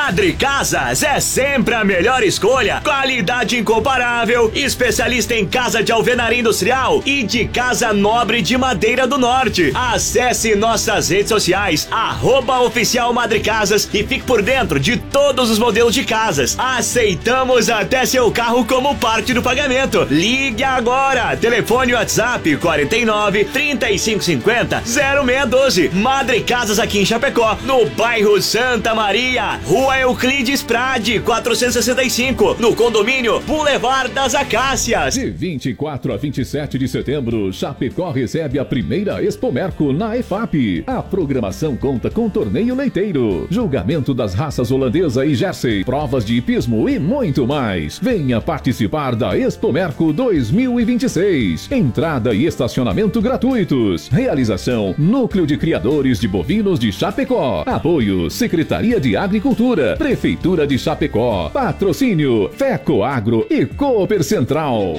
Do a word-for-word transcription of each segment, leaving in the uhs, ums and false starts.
Madre Casas é sempre a melhor escolha. Qualidade incomparável, especialista em casa de alvenaria industrial e de casa nobre de madeira do norte. Acesse nossas redes sociais, arroba oficial Madre Casas, e fique por dentro de todos os modelos de casas. Aceitamos até seu carro como parte do pagamento. Ligue agora. Telefone WhatsApp quarenta e nove, trinta e cinco cinquenta, zero seis um dois. Madre Casas aqui em Chapecó, no bairro Santa Maria, Rua Euclides Prade, quatrocentos e sessenta e cinco, no condomínio Boulevard das Acácias. De vinte e quatro a vinte e sete de setembro, Chapecó recebe a primeira Expomerco na E F A P. A programação conta com torneio leiteiro, julgamento das raças holandesa e Jersey, provas de hipismo e muito mais. Venha participar da Expomerco dois mil e vinte e seis. Entrada e estacionamento gratuitos. Realização Núcleo de Criadores de Bovinos de Chapecó. Apoio Secretaria de Agricultura, Prefeitura de Chapecó. Patrocínio Feco Agro e Cooper Central.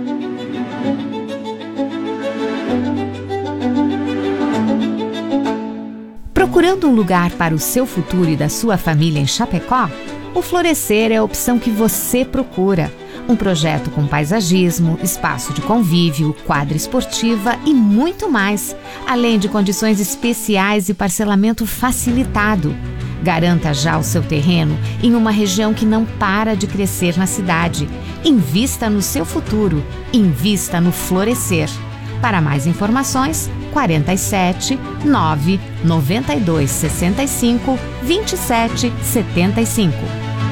Procurando um lugar para o seu futuro e da sua família em Chapecó? O Florescer é a opção que você procura. Um projeto com paisagismo, espaço de convívio, quadra esportiva e muito mais, além de condições especiais e parcelamento facilitado. Garanta já o seu terreno em uma região que não para de crescer na cidade. Invista no seu futuro. Invista no Florescer. Para mais informações, quarenta e sete, nove, noventa e dois, sessenta e cinco, vinte e sete, setenta e cinco.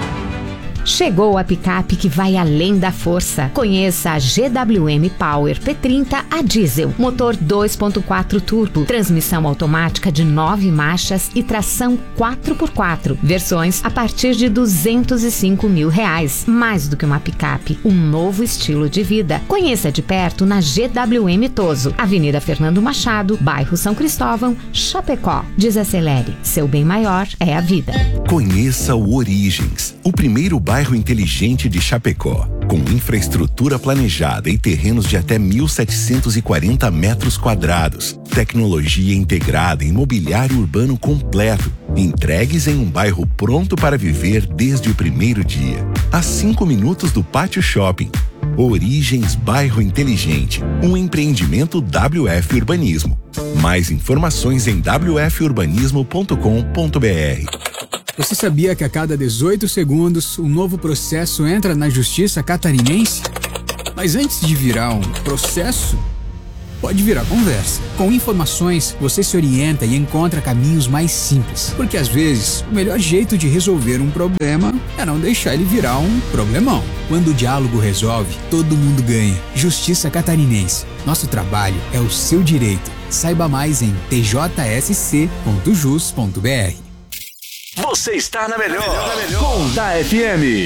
Chegou a picape que vai além da força. Conheça a G W M Power P trinta a diesel. Motor dois ponto quatro turbo, transmissão automática de nove marchas e tração quatro por quatro. Versões a partir de duzentos e cinco mil reais. Mais do que uma picape, um novo estilo de vida. Conheça de perto na G W M Toso, Avenida Fernando Machado, bairro São Cristóvão, Chapecó. Desacelere, seu bem maior é a vida. Conheça o Origens, o primeiro bairro inteligente de Chapecó, com infraestrutura planejada e terrenos de até mil setecentos e quarenta metros quadrados, tecnologia integrada e mobiliário urbano completo, entregues em um bairro pronto para viver desde o primeiro dia, a cinco minutos do Pátio Shopping. Origens Bairro Inteligente, um empreendimento W F Urbanismo. Mais informações em w f urbanismo ponto com ponto b r. Você sabia que a cada dezoito segundos um novo processo entra na Justiça Catarinense? Mas antes de virar um processo, pode virar conversa. Com informações, você se orienta e encontra caminhos mais simples. Porque às vezes, o melhor jeito de resolver um problema é não deixar ele virar um problemão. Quando o diálogo resolve, todo mundo ganha. Justiça Catarinense. Nosso trabalho é o seu direito. Saiba mais em t j s c ponto jus ponto b r. Você está na melhor, na melhor. Com da F M.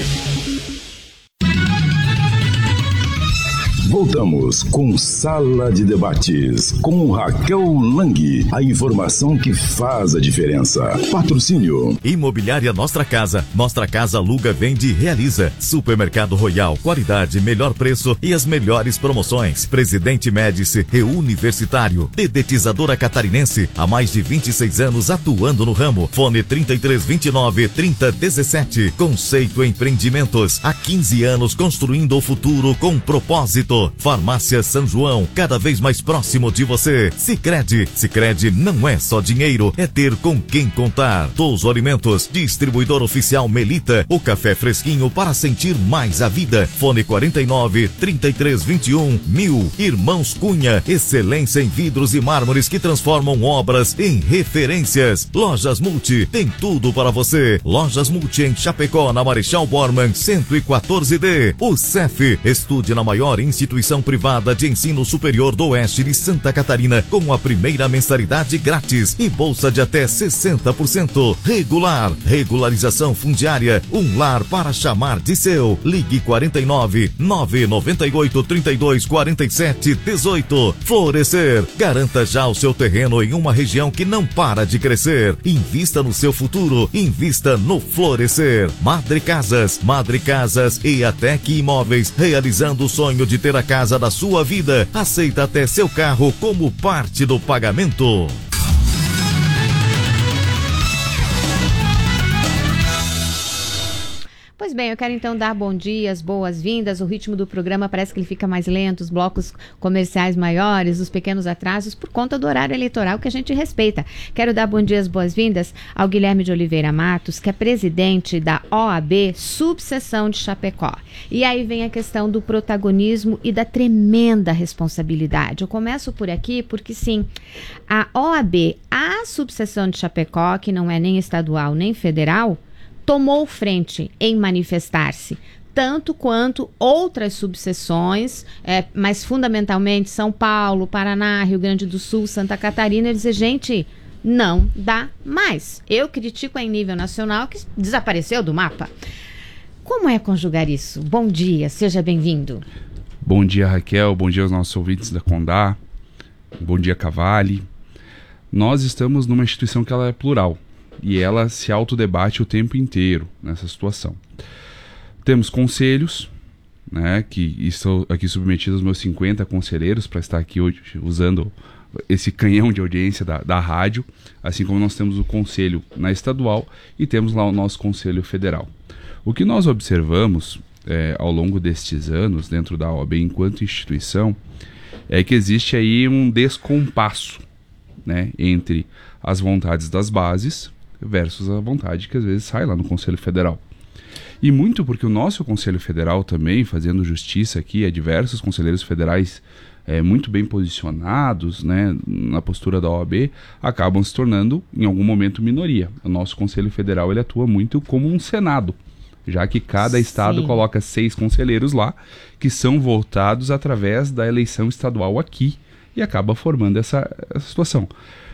Voltamos com Sala de Debates, com Raquel Lang. A informação que faz a diferença. Patrocínio. Imobiliária Nostra Casa. Nostra Casa aluga, vende e realiza. Supermercado Royal. Qualidade, melhor preço e as melhores promoções. Presidente Médici e Universitário. Dedetizadora Catarinense. Há mais de vinte e seis anos atuando no ramo. Fone trinta e três, vinte e nove, trinta, dezessete. Conceito Empreendimentos. Há quinze anos construindo o futuro com propósito. Farmácia São João, cada vez mais próximo de você. Sicredi, Sicredi não é só dinheiro, é ter com quem contar. Touso Alimentos, distribuidor oficial Melita, o café fresquinho para sentir mais a vida. Fone quarenta e nove, trinta e três, vinte e um, mil. Irmãos Cunha, excelência em vidros e mármores que transformam obras em referências. Lojas Multi, tem tudo para você. Lojas Multi em Chapecó, na Marechal Bormann, cento e quatorze D. O C E F, estude na maior instituição Instituição privada de ensino superior do Oeste de Santa Catarina, com a primeira mensalidade grátis e bolsa de até sessenta por cento. Regular, regularização fundiária, um lar para chamar de seu. Ligue quarenta e nove, nove nove oito, trinta e dois, quarenta e sete, dezoito. Florescer, garanta já o seu terreno em uma região que não para de crescer. Invista no seu futuro, invista no Florescer. Madre Casas, Madre Casas e Atec Imóveis, realizando o sonho de ter a casa da sua vida. Aceita até seu carro como parte do pagamento. Pois bem, eu quero então dar bom dia, as boas-vindas. O ritmo do programa parece que ele fica mais lento, os blocos comerciais maiores, os pequenos atrasos, por conta do horário eleitoral que a gente respeita. Quero dar bom dia, as boas-vindas ao Guilherme de Oliveira Matos, que é presidente da O A B Subseção de Chapecó. E aí vem a questão do protagonismo e da tremenda responsabilidade. Eu começo por aqui porque, sim, a O A B, a Subseção de Chapecó, que não é nem estadual nem federal, tomou frente em manifestar-se, tanto quanto outras subseções, é, mas fundamentalmente São Paulo, Paraná, Rio Grande do Sul, Santa Catarina, e dizer, gente, não dá mais. Eu critico em nível nacional que desapareceu do mapa. Como é conjugar isso? Bom dia, seja bem-vindo. Bom dia, Raquel, bom dia aos nossos ouvintes da Condá, bom dia, Cavalli. Nós estamos numa instituição que ela é plural. E ela se autodebate o tempo inteiro nessa situação. Temos conselhos, né, que estou aqui submetido aos meus cinquenta conselheiros para estar aqui hoje usando esse canhão de audiência da, da rádio, assim como nós temos o conselho na estadual e temos lá o nosso conselho federal. O que nós observamos é, ao longo destes anos dentro da O A B enquanto instituição é que existe aí um descompasso, né, entre as vontades das bases versus a vontade que às vezes sai lá no Conselho Federal. E muito porque o nosso Conselho Federal também, fazendo justiça aqui a diversos conselheiros federais é, muito bem posicionados, né, na postura da O A B, acabam se tornando em algum momento minoria. O nosso Conselho Federal ele atua muito como um Senado, já que cada estado Sim. coloca seis conselheiros lá, que são votados através da eleição estadual aqui, e acaba formando essa, essa situação.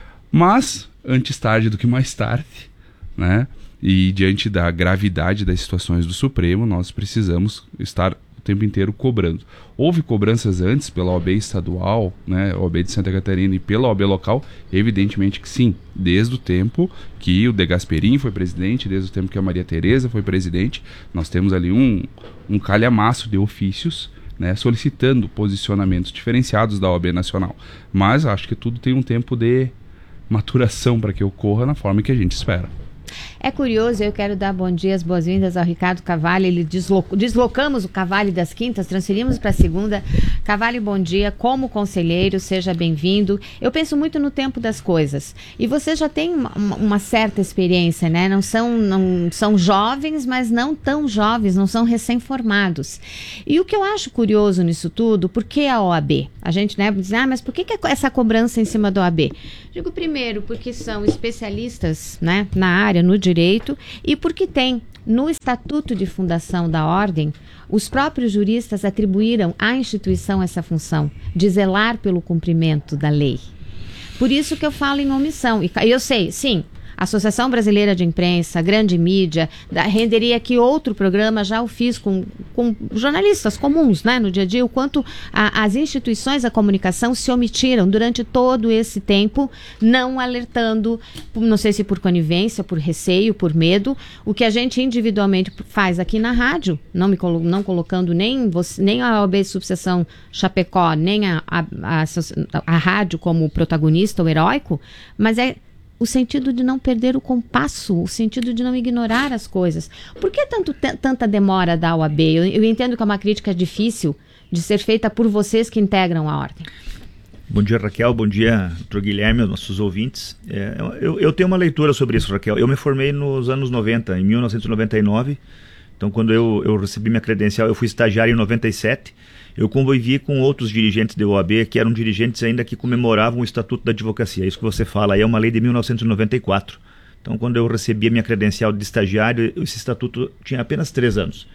Mas, antes tarde do que mais tarde, né? E diante da gravidade das situações do Supremo, nós precisamos estar o tempo inteiro cobrando. Houve cobranças antes pela O A B estadual, né? O A B de Santa Catarina e pela O A B local? Evidentemente que sim, desde o tempo que o De Gasperin foi presidente, desde o tempo que a Maria Tereza foi presidente, nós temos ali um, um calhamaço de ofícios, né, solicitando posicionamentos diferenciados da O A B nacional. Mas acho que tudo tem um tempo de maturação para que ocorra na forma que a gente espera. É curioso, eu quero dar bom dia, as boas-vindas ao Ricardo Cavalli. Ele desloc... deslocamos o Cavalli das quintas, transferimos para a segunda. Cavalli, bom dia, como conselheiro, seja bem-vindo. Eu penso muito no tempo das coisas. E você já tem uma, uma certa experiência, né? Não são, não são jovens, mas não tão jovens, não são recém-formados. E o que eu acho curioso nisso tudo, por que a O A B? A gente, né, diz, ah, mas por que, que essa cobrança em cima da O A B? Digo, primeiro, porque são especialistas, né, na área, no direito, e porque tem no Estatuto de Fundação da Ordem, os próprios juristas atribuíram à instituição essa função de zelar pelo cumprimento da lei. Por isso que eu falo em omissão. E eu sei, sim, a Associação Brasileira de Imprensa, grande mídia, da, renderia aqui outro programa, já o fiz com, com jornalistas comuns, né, no dia a dia, o quanto a, as instituições da comunicação se omitiram durante todo esse tempo, não alertando, não sei se por conivência, por receio, por medo, o que a gente individualmente faz aqui na rádio, não, me colo, não colocando nem, você, nem a O A B Subseção Chapecó, nem a, a, a, a, a rádio como protagonista ou heróico, mas é o sentido de não perder o compasso, o sentido de não ignorar as coisas. Por que tanto, tanta demora da O A B? Eu, eu entendo que é uma crítica difícil de ser feita por vocês que integram a ordem. Bom dia, Raquel. Bom dia, doutor Guilherme, nossos ouvintes. É, eu, eu tenho uma leitura sobre isso, Raquel. Eu me formei nos anos noventa, em mil novecentos e noventa e nove. Então, quando eu, eu recebi minha credencial, eu fui estagiário em noventa e sete. Eu convivi com outros dirigentes da O A B que eram dirigentes ainda que comemoravam o Estatuto da Advocacia. Isso que você fala aí é uma lei de mil novecentos e noventa e quatro. Então, quando eu recebi a minha credencial de estagiário, esse estatuto tinha apenas três anos.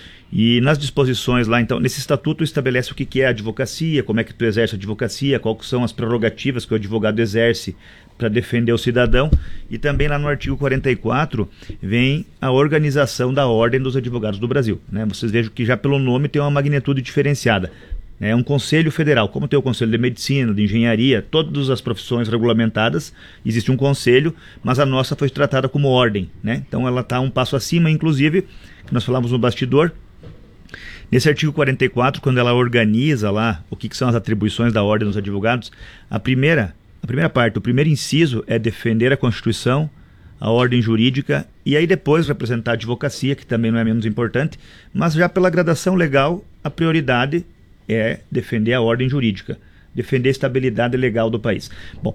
E nas disposições lá, então, nesse estatuto estabelece o que, que é a advocacia, como é que tu exerce a advocacia, quais são as prerrogativas que o advogado exerce para defender o cidadão. E também lá no artigo quarenta e quatro vem a organização da Ordem dos Advogados do Brasil, né? Vocês vejam que já pelo nome tem uma magnitude diferenciada. É um conselho federal, como tem o conselho de medicina, de engenharia, todas as profissões regulamentadas, existe um conselho, mas a nossa foi tratada como ordem, né? Então ela está um passo acima, inclusive, que nós falamos no bastidor. Nesse artigo quarenta e quatro, quando ela organiza lá o que, que são as atribuições da Ordem dos Advogados, a primeira, a primeira parte, o primeiro inciso é defender a Constituição, a ordem jurídica, e aí depois representar a advocacia, que também não é menos importante, mas já pela gradação legal, a prioridade é defender a ordem jurídica, defender a estabilidade legal do país. Bom,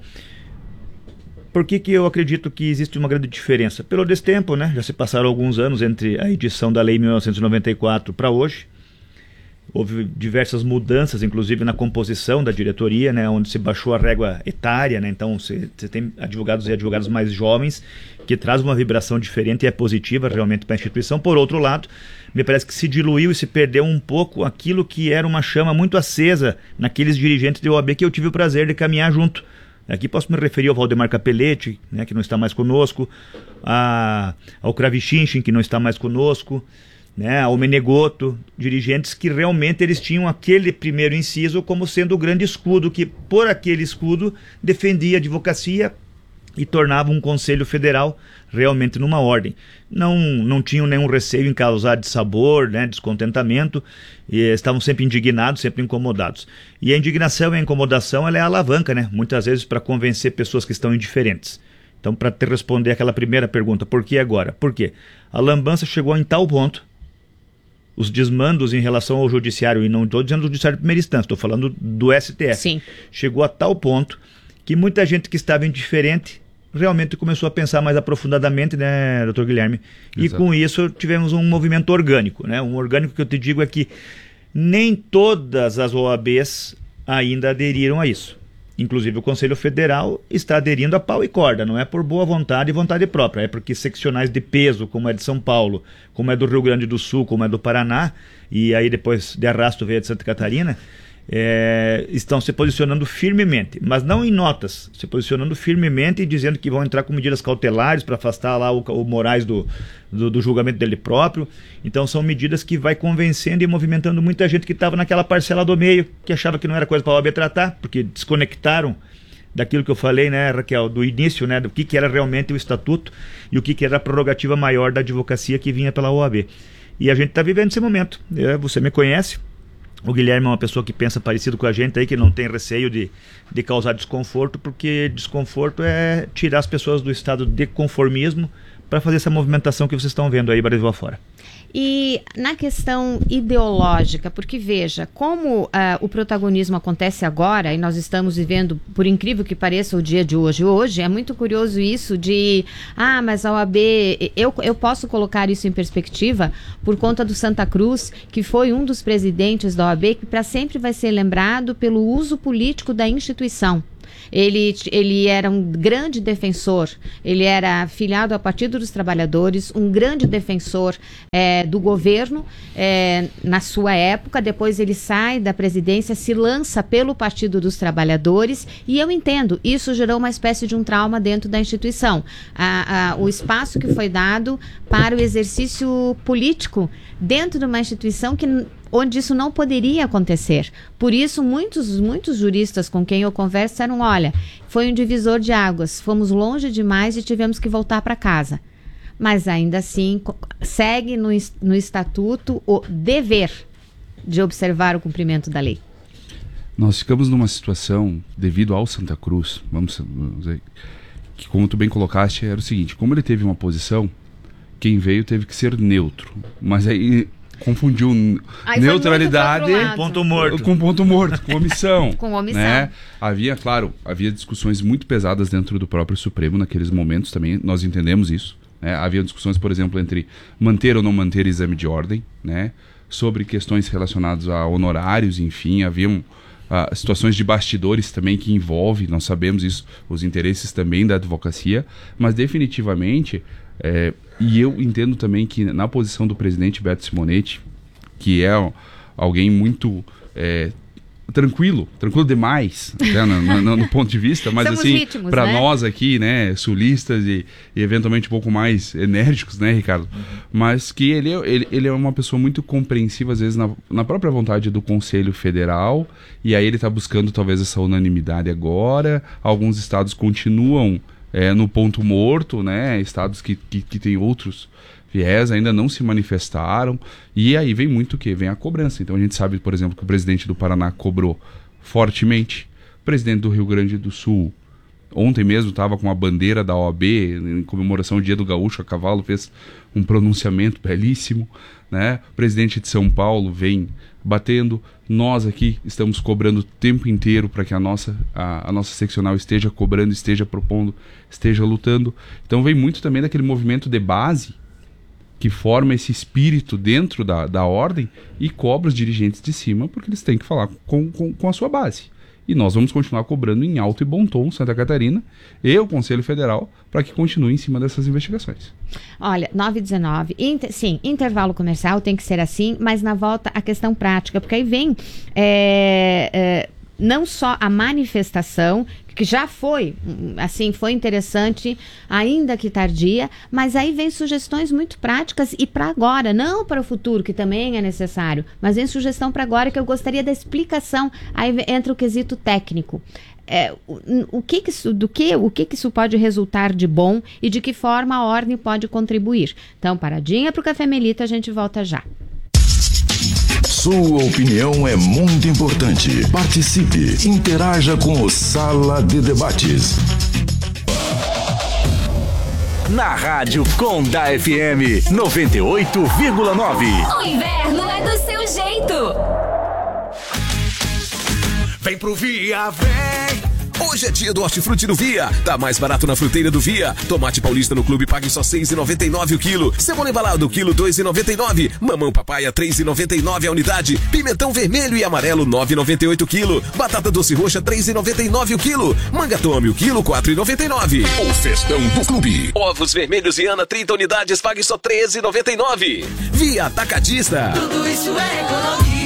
por que que eu acredito que existe uma grande diferença? Pelo destempo, né? Já se passaram alguns anos entre a edição da Lei mil novecentos e noventa e quatro para hoje. Houve diversas mudanças, inclusive na composição da diretoria, né, onde se baixou a régua etária, né, então você tem advogados e advogadas mais jovens, que traz uma vibração diferente e é positiva realmente para a instituição. Por outro lado, me parece que se diluiu e se perdeu um pouco aquilo que era uma chama muito acesa naqueles dirigentes de O A B que eu tive o prazer de caminhar junto. Aqui posso me referir ao Valdemar Capelletti, né, que não está mais conosco, a, ao Kravichinchin, que não está mais conosco, né, ao Menegoto, dirigentes que realmente eles tinham aquele primeiro inciso como sendo o grande escudo, que por aquele escudo defendia a advocacia e tornava um Conselho Federal realmente numa ordem. Não, não tinham nenhum receio em causar dissabor, né, descontentamento, e estavam sempre indignados, sempre incomodados. E a indignação e a incomodação ela é a alavanca, né, muitas vezes para convencer pessoas que estão indiferentes. Então, para te responder aquela primeira pergunta, por que agora? Por quê? A lambança chegou em tal ponto, os desmandos em relação ao judiciário, e não estou dizendo do judiciário de primeira instância, estou falando do S T F. Sim. Chegou a tal ponto que muita gente que estava indiferente realmente começou a pensar mais aprofundadamente, né, doutor Guilherme? E Exato. Com isso tivemos um movimento orgânico, né? Um orgânico que eu te digo é que nem todas as O A Bs ainda aderiram a isso. Inclusive o Conselho Federal está aderindo a pau e corda, não é por boa vontade e vontade própria, é porque seccionais de peso, como é de São Paulo, como é do Rio Grande do Sul, como é do Paraná, e aí depois de arrasto veio de Santa Catarina, é, estão se posicionando firmemente, mas não em notas, se posicionando firmemente e dizendo que vão entrar com medidas cautelares para afastar lá o, o Moraes do, do, do julgamento dele próprio. Então são medidas que vai convencendo e movimentando muita gente que estava naquela parcela do meio, que achava que não era coisa para a O A B tratar, porque desconectaram daquilo que eu falei, né, Raquel, do início, né, do que, que era realmente o estatuto e o que, que era a prerrogativa maior da advocacia que vinha pela O A B. E a gente está vivendo esse momento. É, você me conhece. O Guilherme é uma pessoa que pensa parecido com a gente aí, que não tem receio de, de causar desconforto, porque desconforto é tirar as pessoas do estado de conformismo para fazer essa movimentação que vocês estão vendo aí Brasil afora. E na questão ideológica, porque veja, como uh, o protagonismo acontece agora, e nós estamos vivendo, por incrível que pareça, o dia de hoje. Hoje é muito curioso isso de, ah, mas a O A B, eu, eu posso colocar isso em perspectiva por conta do Santa Cruz, que foi um dos presidentes da O A B, que para sempre vai ser lembrado pelo uso político da instituição. Ele, ele era um grande defensor, ele era filiado ao Partido dos Trabalhadores, um grande defensor é, do governo é, na sua época. Depois ele sai da presidência, se lança pelo Partido dos Trabalhadores, e eu entendo, isso gerou uma espécie de um trauma dentro da instituição. A, a, o espaço que foi dado para o exercício político dentro de uma instituição que... onde isso não poderia acontecer. Por isso, muitos, muitos juristas com quem eu converso disseram, olha, foi um divisor de águas, fomos longe demais e tivemos que voltar para casa. Mas ainda assim, segue no, no estatuto o dever de observar o cumprimento da lei. Nós ficamos numa situação, devido ao Santa Cruz, vamos dizer, que como tu bem colocaste, era o seguinte, como ele teve uma posição, quem veio teve que ser neutro. Mas aí... confundiu aí neutralidade com ponto morto. Com ponto morto, com omissão. Com omissão. Né? Havia, claro, havia discussões muito pesadas dentro do próprio Supremo naqueles momentos também, nós entendemos isso. Né? Havia discussões, por exemplo, entre manter ou não manter exame de ordem, né? Sobre questões relacionadas a honorários, enfim, haviam uh, situações de bastidores também que envolvem, nós sabemos isso, os interesses também da advocacia, mas definitivamente... É, e eu entendo também que na posição do presidente Beto Simonetti, que é alguém muito é, tranquilo, tranquilo demais, né, no, no, no ponto de vista, mas Somos assim, ritmos, para né? nós aqui, né, sulistas e, e eventualmente um pouco mais enérgicos, né, Ricardo? Uhum. Mas que ele, ele, ele é uma pessoa muito compreensiva, às vezes, na, na própria vontade do Conselho Federal, e aí ele está buscando talvez essa unanimidade agora. Alguns estados continuam É, no ponto morto, né? Estados que, que, que têm outros viés ainda não se manifestaram, e aí vem muito o quê? Vem a cobrança. Então a gente sabe, por exemplo, que o presidente do Paraná cobrou fortemente, o presidente do Rio Grande do Sul Ontem mesmo estava com a bandeira da O A B, em comemoração do Dia do Gaúcho, a cavalo fez um pronunciamento belíssimo, né? O presidente de São Paulo vem batendo, nós aqui estamos cobrando o tempo inteiro para que a nossa, a, a nossa seccional esteja cobrando, esteja propondo, esteja lutando. Então vem muito também daquele movimento de base que forma esse espírito dentro da, da ordem e cobra os dirigentes de cima, porque eles têm que falar com, com, com a sua base. E nós vamos continuar cobrando em alto e bom tom Santa Catarina e o Conselho Federal para que continue em cima dessas investigações. Olha, nove e dezenove, inter, sim, intervalo comercial tem que ser assim, mas na volta a questão prática, porque aí vem é, é, não só a manifestação, que já foi, assim, foi interessante, ainda que tardia, mas aí vem sugestões muito práticas e para agora, não para o futuro, que também é necessário, mas vem sugestão para agora que eu gostaria da explicação, aí entra o quesito técnico. É, o, o, que que isso, do que, o que que isso pode resultar de bom e de que forma a ordem pode contribuir. Então, paradinha para o Café Melita, a gente volta já. Sua opinião é muito importante. Participe, interaja com o Sala de Debates. Na Rádio Condá F M noventa e oito vírgula nove. O inverno é do seu jeito. Vem pro Via, vem! Hoje é dia do Hortifruti no Via. Tá mais barato na fruteira do Via. Tomate paulista no clube pague só seis reais e noventa e nove centavos o quilo. Cebola embalado quilo dois reais e noventa e nove centavos. Mamão papaya três reais e noventa e nove centavos a unidade. Pimentão vermelho e amarelo nove reais e noventa e oito centavos o quilo. Batata doce roxa três reais e noventa e nove centavos o quilo. Manga tome o quilo quatro reais e noventa e nove centavos. O festão do clube. Ovos vermelhos e Ana trinta unidades pague só três reais e noventa e nove centavos. Via Atacadista. Tudo isso é economia.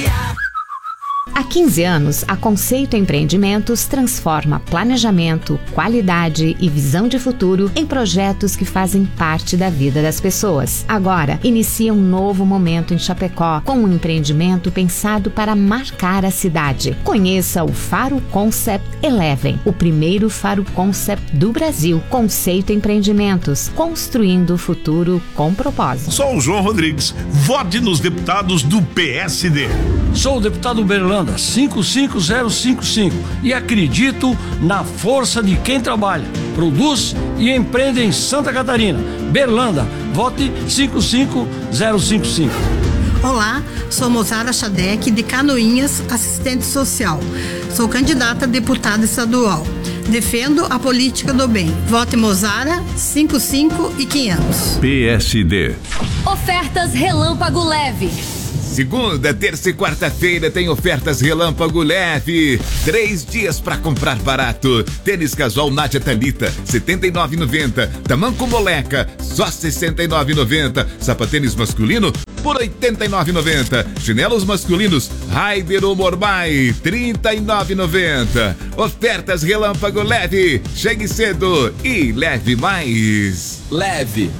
Há quinze anos, a Conceito Empreendimentos transforma planejamento, qualidade e visão de futuro em projetos que fazem parte da vida das pessoas. Agora, inicia um novo momento em Chapecó, com um empreendimento pensado para marcar a cidade. Conheça o Faro Concept Eleven, o primeiro Faro Concept do Brasil. Conceito Empreendimentos, construindo o futuro com propósito. Sou o João Rodrigues. Vote nos deputados do P S D. Sou o deputado Berlanda, cinco cinco zero cinco cinco, e acredito na força de quem trabalha, produz e empreende em Santa Catarina. Berlanda, vote cinco cinco zero cinco cinco. Olá, sou Mozara Chadec, de Canoinhas, assistente social. Sou candidata a deputada estadual. Defendo a política do bem. Vote Mozara, cinco cinco e quinhentos. P S D. Ofertas Relâmpago Leve. Segunda, terça e quarta-feira tem ofertas Relâmpago Leve. Três dias pra comprar barato. Tênis casual Nádia Thalita, setenta e nove reais e noventa centavos. Tamanco Moleca, só sessenta e nove reais e noventa centavos. Sapatênis masculino por oitenta e nove reais e noventa centavos. Chinelos masculinos Raider ou Mormai, trinta e nove reais e noventa centavos. Ofertas Relâmpago Leve. Chegue cedo e leve mais. Leve.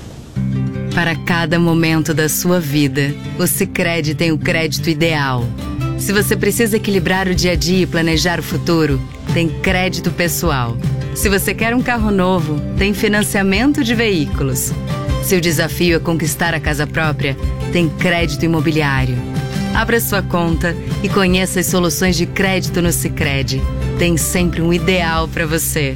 Para cada momento da sua vida, o Sicredi tem o crédito ideal. Se você precisa equilibrar o dia a dia e planejar o futuro, tem crédito pessoal. Se você quer um carro novo, tem financiamento de veículos. Se o desafio é conquistar a casa própria, tem crédito imobiliário. Abra sua conta e conheça as soluções de crédito no Sicredi. Tem sempre um ideal para você.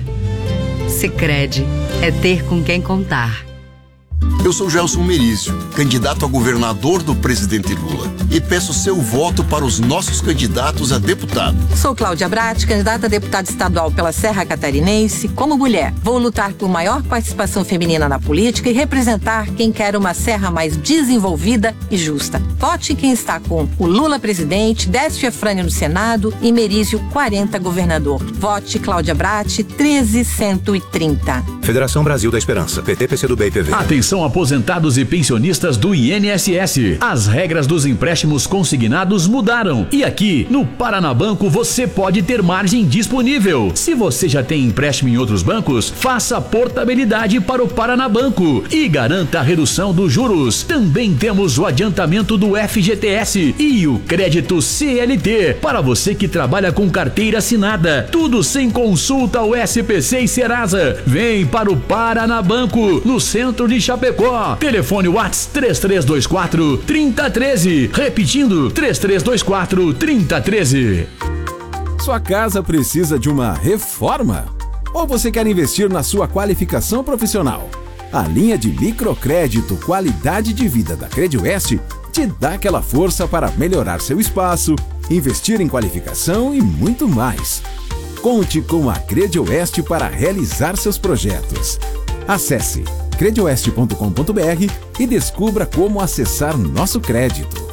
Sicredi é ter com quem contar. Eu sou Gelson Merizio, candidato a governador do presidente Lula, e peço seu voto para os nossos candidatos a deputado. Sou Cláudia Bratti, candidata a deputada estadual pela Serra Catarinense. Como mulher, vou lutar por maior participação feminina na política e representar quem quer uma Serra mais desenvolvida e justa. Vote quem está com o Lula presidente, Décio Efrânio no Senado e Merizio quarenta governador. Vote Cláudia Bratti, treze cento e trinta. Federação Brasil da Esperança, P T, P C do B e P V. Atenção aposentados e pensionistas do I N S S. As regras dos empréstimos consignados mudaram. E aqui, no Paranabanco, você pode ter margem disponível. Se você já tem empréstimo em outros bancos, faça portabilidade para o Paranabanco e garanta a redução dos juros. Também temos o adiantamento do F G T S e o crédito C L T para você que trabalha com carteira assinada. Tudo sem consulta ao S P C e Serasa. Vem para o Paranabanco, no centro de Chapecó. Telefone WhatsApp três três dois quatro, três zero um três. Repetindo, três três dois quatro, três zero um três. Sua casa precisa de uma reforma? Ou você quer investir na sua qualificação profissional? A linha de microcrédito Qualidade de Vida da Credioeste te dá aquela força para melhorar seu espaço, investir em qualificação e muito mais. Conte com a Credioeste para realizar seus projetos. Acesse credioeste ponto com ponto br e descubra como acessar nosso crédito.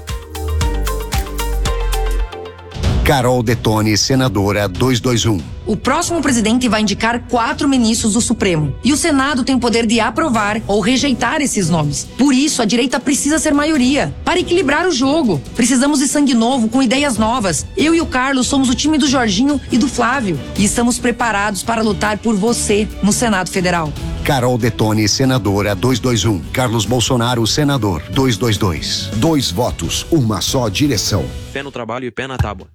Carol Detone, senadora duzentos e vinte e um. O próximo presidente vai indicar quatro ministros do Supremo. E o Senado tem o poder de aprovar ou rejeitar esses nomes. Por isso, a direita precisa ser maioria. Para equilibrar o jogo. Precisamos de sangue novo, com ideias novas. Eu e o Carlos somos o time do Jorginho e do Flávio. E estamos preparados para lutar por você no Senado Federal. Carol Detone, senadora duzentos e vinte e um. Carlos Bolsonaro, senador duzentos e vinte e dois. Dois votos, uma só direção. Pé no trabalho e pé na tábua.